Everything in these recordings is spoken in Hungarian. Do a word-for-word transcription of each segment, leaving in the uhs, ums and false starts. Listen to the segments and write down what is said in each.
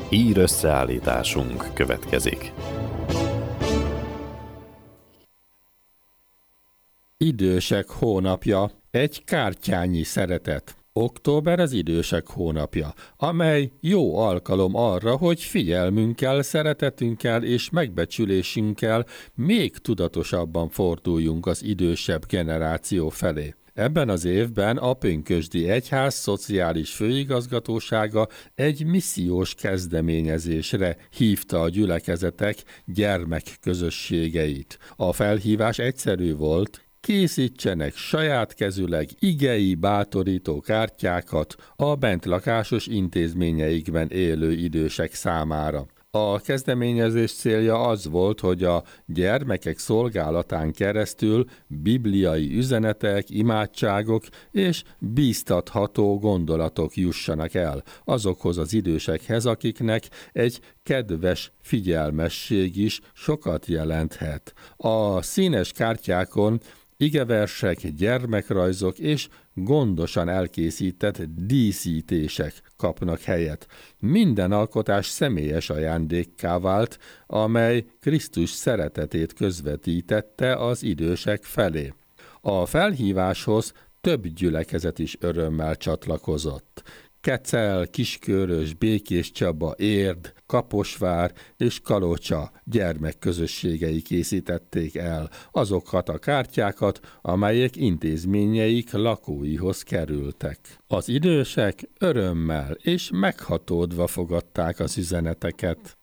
Ír összeállításunk következik. Idősek hónapja, egy kártyányi szeretet. Október az idősek hónapja, amely jó alkalom arra, hogy figyelmünkkel, szeretetünkkel és megbecsülésünkkel még tudatosabban forduljunk az idősebb generáció felé. Ebben az évben a Pünkösdi Egyház Szociális Főigazgatósága egy missziós kezdeményezésre hívta a gyülekezetek gyermekközösségeit. A felhívás egyszerű volt: készítsenek saját kezüleg igei bátorító kártyákat a bentlakásos intézményeikben élő idősek számára. A kezdeményezés célja az volt, hogy a gyermekek szolgálatán keresztül bibliai üzenetek, imádságok és bíztatható gondolatok jussanak el azokhoz az idősekhez, akiknek egy kedves figyelmesség is sokat jelenthet. A színes kártyákon igeversek, gyermekrajzok és gondosan elkészített díszítések kapnak helyet. Minden alkotás személyes ajándékká vált, amely Krisztus szeretetét közvetítette az idősek felé. A felhíváshoz több gyülekezet is örömmel csatlakozott. Kecel, Kiskörös, Békéscsaba, Érd, Kaposvár és Kalocsa gyermekközösségei készítették el azokat a kártyákat, amelyek intézményeik lakóihoz kerültek. Az idősek örömmel és meghatódva fogadták az üzeneteket.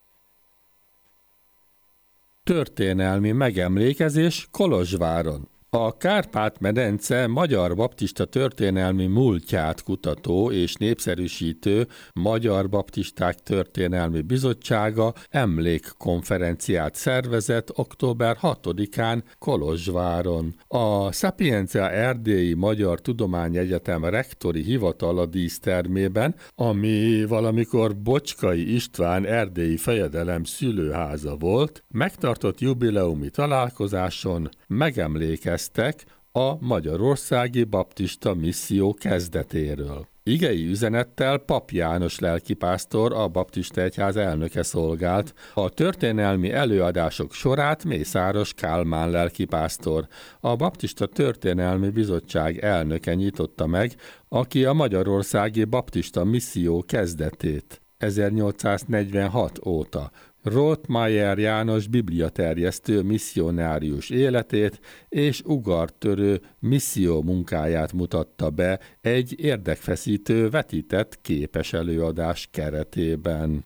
Történelmi megemlékezés Kolozsváron. A Kárpát-medence Magyar Baptista Történelmi Múltját kutató és népszerűsítő Magyar Baptisták Történelmi Bizottsága emlékkonferenciát szervezett október hatodikán Kolozsváron. A Sapientia Erdélyi Magyar Tudományegyetem rektori hivatala dísztermében, ami valamikor Bocskai István erdélyi fejedelem szülőháza volt, megtartott jubileumi találkozáson megemlékeztek a Magyarországi Baptista Misszió kezdetéről. Igei üzenettel Pap János lelkipásztor, a Baptista Egyház elnöke szolgált. A történelmi előadások sorát Mészáros Kálmán lelkipásztor, a Baptista Történelmi Bizottság elnöke nyitotta meg, aki a Magyarországi Baptista Misszió kezdetét ezernyolcszáznegyvenhat óta Rothmeier János bibliaterjesztő misszionárius életét és ugartörő misszió munkáját mutatta be egy érdekfeszítő vetített képes előadás keretében.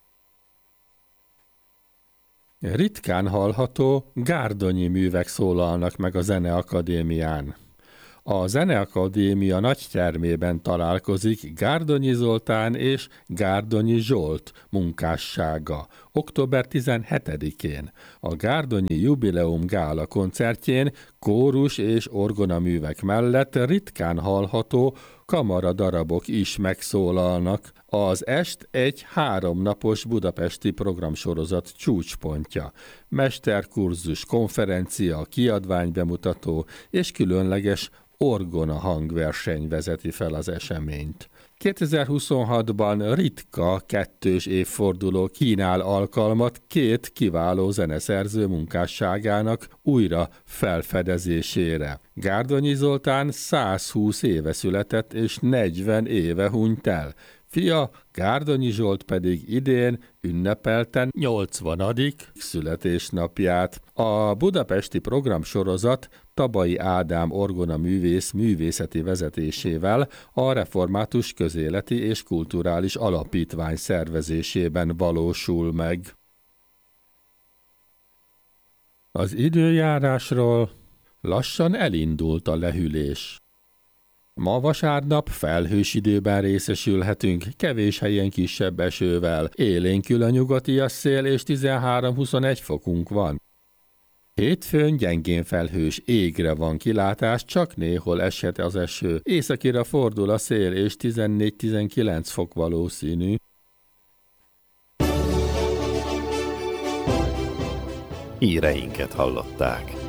Ritkán hallható gárdonyi művek szólalnak meg a Zeneakadémián. A Zeneakadémia nagytermében találkozik Gárdonyi Zoltán és Gárdonyi Zsolt munkássága október tizenhetedikén. A Gárdonyi Jubileum Gála koncertjén kórus és orgonaművek mellett ritkán hallható kamaradarabok is megszólalnak. Az est egy háromnapos budapesti programsorozat csúcspontja. Mesterkurzus, konferencia, kiadványbemutató és különleges orgona hangverseny vezeti fel az eseményt. kétezer-huszonhatban ritka kettős évforduló kínál alkalmat két kiváló zeneszerző munkásságának újra felfedezésére. Gárdonyi Zoltán százhúsz éve született és negyven éve hunyt el. Fia, Gárdonyi Zsolt pedig idén ünnepelte nyolcvanadik születésnapját. A budapesti programsorozat Tabai Ádám orgonaművész művészeti vezetésével a Református Közéleti és Kulturális Alapítvány szervezésében valósul meg. Az időjárásról: lassan elindult a lehűlés. Ma vasárnap felhős időben részesülhetünk, kevés helyen kisebb esővel, élénkül a nyugatias szél és tizenhárom-huszonegy fokunk van. Hétfőn gyengén felhős égre van kilátás, csak néhol eshet az eső. Északira fordul a szél és tizennégy-tizenkilenc fok valószínű. Híreinket hallották.